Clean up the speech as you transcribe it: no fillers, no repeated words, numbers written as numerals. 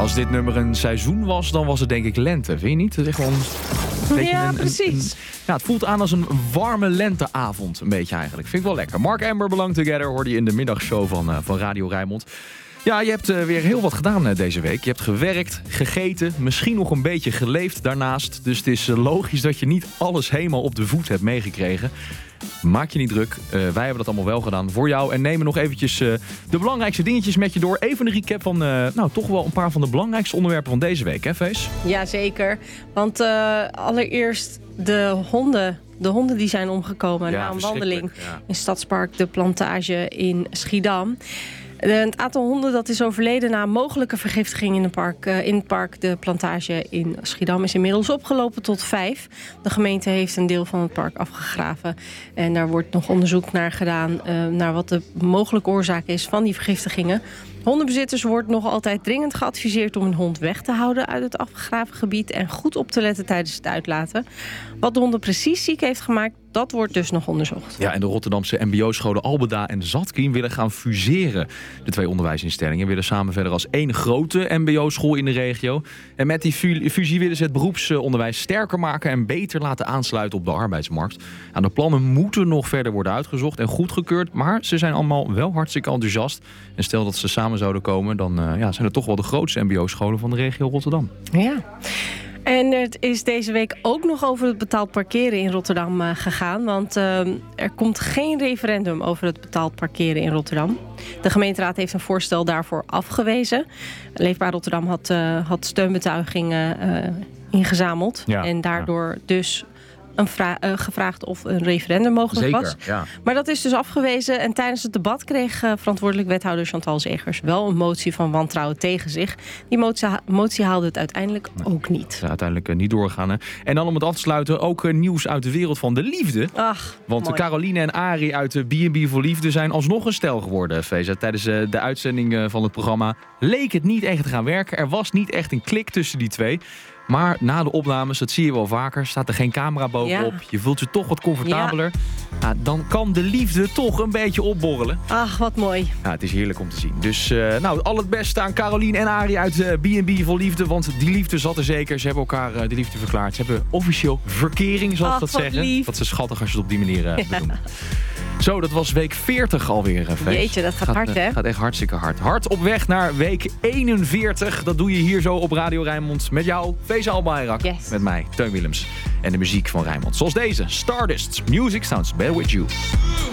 Als dit nummer een seizoen was, dan was het denk ik lente. Vind je niet? Het is gewoon precies. Het voelt aan als een warme lenteavond, een beetje eigenlijk. Vind ik wel lekker. Mark Amber, Belong Together, hoorde je in de middagshow van Radio Rijnmond. Ja, je hebt weer heel wat gedaan deze week. Je hebt gewerkt, gegeten, misschien nog een beetje geleefd daarnaast. Dus het is logisch dat je niet alles helemaal op de voet hebt meegekregen. Maak je niet druk. Wij hebben dat allemaal wel gedaan voor jou. En nemen nog eventjes de belangrijkste dingetjes met je door. Even een recap van toch wel een paar van de belangrijkste onderwerpen van deze week, hè Vees? Jazeker. Want allereerst de honden die zijn omgekomen na een wandeling in Stadspark De Plantage in Schiedam. Het aantal honden dat is overleden na een mogelijke vergiftiging in het park De Plantage in Schiedam is inmiddels opgelopen tot 5. De gemeente heeft een deel van het park afgegraven. En daar wordt nog onderzoek naar gedaan naar wat de mogelijke oorzaak is van die vergiftigingen. Hondenbezitters wordt nog altijd dringend geadviseerd om een hond weg te houden uit het afgegraven gebied en goed op te letten tijdens het uitlaten. Wat de honden precies ziek heeft gemaakt, dat wordt dus nog onderzocht. Ja, en de Rotterdamse mbo-scholen Albeda en Zatkiem willen gaan fuseren. De twee onderwijsinstellingen willen samen verder als één grote mbo-school in de regio. En met die fusie willen ze het beroepsonderwijs sterker maken en beter laten aansluiten op de arbeidsmarkt. De plannen moeten nog verder worden uitgezocht en goedgekeurd, maar ze zijn allemaal wel hartstikke enthousiast. En stel dat ze samen zouden komen, dan zijn het toch wel de grootste mbo-scholen van de regio Rotterdam. Ja. En het is deze week ook nog over het betaald parkeren in Rotterdam gegaan. Want er komt geen referendum over het betaald parkeren in Rotterdam. De gemeenteraad heeft een voorstel daarvoor afgewezen. Leefbaar Rotterdam had steunbetuigingen ingezameld. Ja, en daardoor dus gevraagd of een referendum mogelijk was. Ja. Maar dat is dus afgewezen. En tijdens het debat kreeg verantwoordelijk wethouder Chantal Zegers wel een motie van wantrouwen tegen zich. Die motie haalde het uiteindelijk ook niet. Ja, uiteindelijk niet doorgaan. Hè. En dan om het af te sluiten ook nieuws uit de wereld van de liefde. Ach, want mooi. Caroline en Arie uit de B&B voor Liefde zijn alsnog een stel geworden. Feza. Tijdens de uitzending van het programma leek het niet echt te gaan werken. Er was niet echt een klik tussen die twee. Maar na de opnames, dat zie je wel vaker, staat er geen camera bovenop. Ja. Je voelt je toch wat comfortabeler. Ja. Dan kan de liefde toch een beetje opborrelen. Ach, wat mooi. Ja, het is heerlijk om te zien. Dus al het beste aan Caroline en Arie uit B&B voor Liefde. Want die liefde zat er zeker. Ze hebben elkaar de liefde verklaard. Ze hebben officieel verkering, zal ik dat zeggen. Lief. Dat is schattig als je het op die manier doet. Zo, dat was week 40 alweer. Jeetje, dat gaat hard, hè? Gaat echt hartstikke hard. Hard op weg naar week 41. Dat doe je hier zo op Radio Rijnmond. Met jou, Feza Albayrak. Yes. Met mij, Teun Willems. En de muziek van Rijnmond. Zoals deze, Stardust. Music sounds better with you.